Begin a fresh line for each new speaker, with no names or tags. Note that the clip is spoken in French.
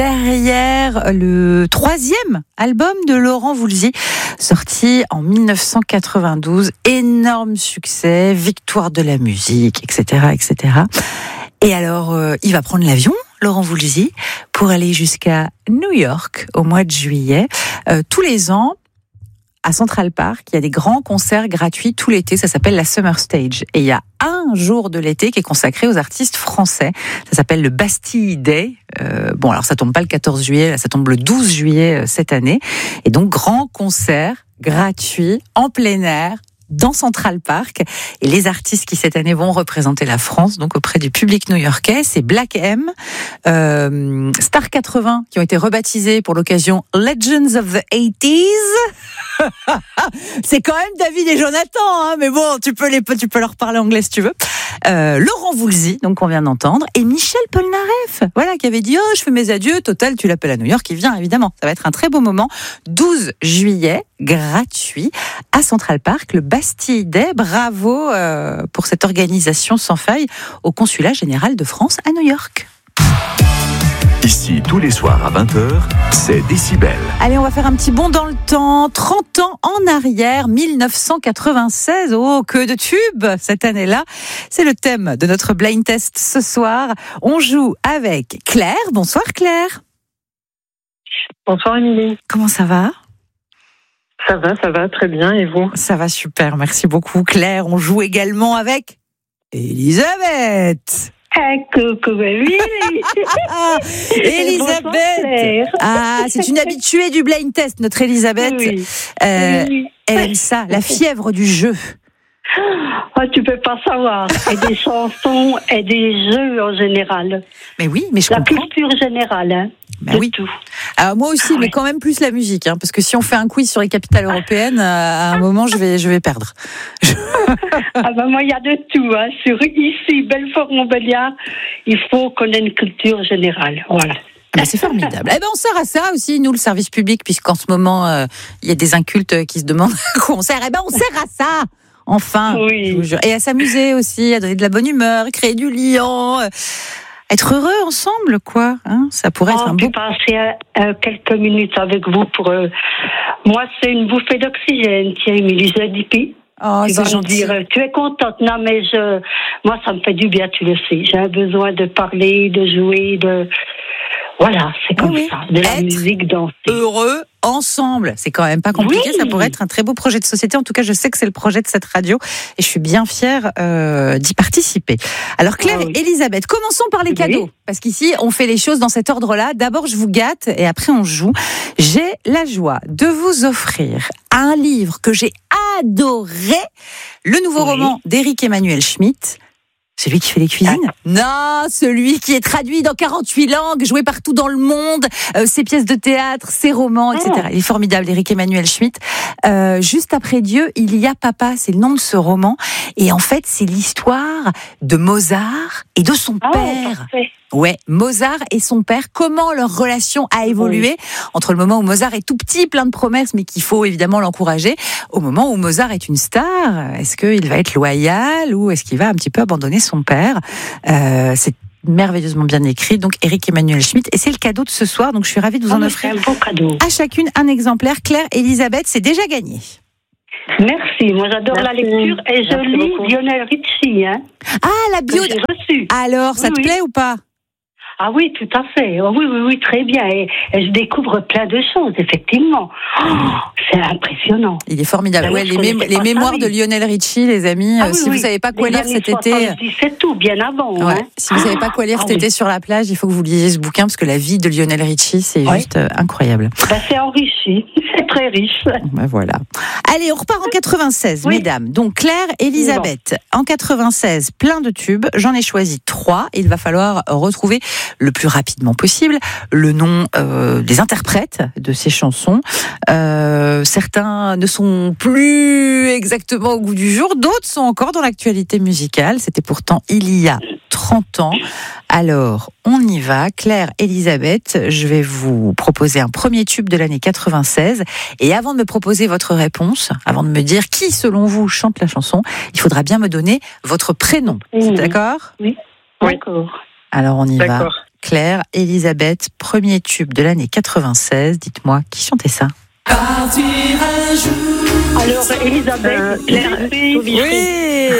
Derrière le 3e album de Laurent Voulzy, sorti en 1992, énorme succès, victoire de la musique, etc., etc. Et alors, il va prendre l'avion, Laurent Voulzy, pour aller jusqu'à New York au mois de juillet. Tous les ans, à Central Park, il y a des grands concerts gratuits tout l'été, ça s'appelle la Summer Stage. Et il y a un jour de l'été qui est consacré aux artistes français. Ça s'appelle le Bastille Day. Bon, alors ça tombe pas le 14 juillet, là, ça tombe le 12 juillet cette année. Et donc, grand concert gratuit, en plein air, dans Central Park. Et les artistes qui cette année vont représenter la France, donc auprès du public new-yorkais, c'est Black M, Star 80, qui ont été rebaptisés pour l'occasion Legends of the 80s. C'est quand même David et Jonathan, hein, mais bon, tu peux leur parler anglais si tu veux. Laurent Voulzy, donc qu'on vient d'entendre, et Michel Polnareff, voilà, qui avait dit « Oh, je fais mes adieux, Total, tu l'appelles à New York, il vient évidemment. » Ça va être un très beau moment. 12 juillet, gratuit, à Central Park, le Bastille Day. Bravo pour cette organisation sans faille au Consulat Général de France à New York.
Ici, tous les soirs à 20h, c'est Décibel.
Allez, on va faire un petit bond dans le temps. 30 ans en arrière, 1996. Oh, que de tubes cette année-là. C'est le thème de notre blind test ce soir. On joue avec Claire. Bonsoir Claire.
Bonsoir Émilie.
Comment ça va ?
Ça va, très bien. Et vous ?
Ça va super, merci beaucoup Claire. On joue également avec Elisabeth.
Coucou, oui.
Elisabeth. C'est une habituée du blind test, notre Elisabeth.
Oui.
Elle aime ça, la fièvre du jeu.
Oh, tu peux pas savoir. Et des chansons et des jeux en général.
Mais oui, mais je comprends.
La culture générale, hein.
Ben oui.
Tout.
Alors moi aussi, mais quand même plus la musique, hein, parce que si on fait un quiz sur les capitales européennes, à un moment je vais perdre.
Moi il y a de tout, hein. Sur ici, Belfort-Montbéliard, il faut qu'on ait une culture générale, voilà.
C'est formidable. On sert à ça aussi, nous, le service public, puisqu'en ce moment, il y a des incultes qui se demandent à quoi on sert. On sert à ça, enfin.
Oui.
Je vous jure. Et à s'amuser aussi, à donner de la bonne humeur, créer du lien, être heureux ensemble, quoi. Hein, ça pourrait être un beau...
passer quelques minutes avec vous pour... Moi, c'est une bouffée d'oxygène, tiens, Émilie, je dis puis.
Oh,
tu
c'est
vas me
gentil.
dire, tu es contente. Non, mais moi, ça me fait du bien, tu le sais. J'ai besoin de parler, de jouer, Voilà, c'est comme ça. De la musique, danser.
Heureux ensemble. C'est quand même pas compliqué.
Oui.
Ça pourrait être un très beau projet de société. En tout cas, je sais que c'est le projet de cette radio et je suis bien fière d'y participer. Alors, Claire et Elisabeth, commençons par les cadeaux. Parce qu'ici, on fait les choses dans cet ordre-là. D'abord, je vous gâte et après, on joue. J'ai la joie de vous offrir un livre que j'ai adoré. Le nouveau roman d'Éric Emmanuel Schmitt. Celui qui fait les cuisines ? Non, celui qui est traduit dans 48 langues, joué partout dans le monde, ses pièces de théâtre, ses romans, etc. Il est formidable, Éric Emmanuel Schmitt. Juste après Dieu, il y a papa, c'est le nom de ce roman. Et en fait, c'est l'histoire de Mozart et de son père.
Parfait.
Ouais, Mozart et son père, comment leur relation a évolué entre le moment où Mozart est tout petit, plein de promesses, mais qu'il faut évidemment l'encourager, au moment où Mozart est une star. Est-ce qu'il va être loyal ou est-ce qu'il va un petit peu abandonner son père ? C'est merveilleusement bien écrit, donc Éric Emmanuel Schmitt, et c'est le cadeau de ce soir, donc je suis ravie de vous en offrir
un beau cadeau.
À chacune un exemplaire. Claire, Elisabeth, c'est déjà gagné.
Merci, moi j'adore la lecture et je lis beaucoup. Lionel Richie. Hein,
la bio.
J'ai reçu.
Alors, ça te plaît ou pas ?
Ah oui, tout à fait. Oh, oui, très bien. Et je découvre plein de choses, effectivement. C'est impressionnant.
Il est formidable. Les mémoires de Lionel Richie, les amis. Si vous savez pas quoi lire cet été,
c'est tout bien avant. Hein.
Si vous savez pas quoi lire cet été sur la plage, il faut que vous lisiez ce bouquin parce que la vie de Lionel Richie, c'est juste incroyable.
C'est enrichi, c'est très riche.
Voilà. Allez, on repart en 96, mesdames. Donc Claire, Elisabeth, en 96, plein de tubes. J'en ai choisi 3. Il va falloir retrouver le plus rapidement possible le nom des interprètes de ces chansons. Certains ne sont plus exactement au goût du jour, d'autres sont encore dans l'actualité musicale. C'était pourtant il y a 30 ans. Alors, on y va. Claire, Elisabeth, je vais vous proposer un premier tube de l'année 96. Et avant de me proposer votre réponse, avant de me dire qui, selon vous, chante la chanson, il faudra bien me donner votre prénom. C'est d'accord ?
Oui, d'accord.
Alors on y va.
D'accord.
Claire, Elisabeth, premier tube de l'année 96. Dites-moi, qui chantait ça?
Alors, Elisabeth, Claire,
Oui.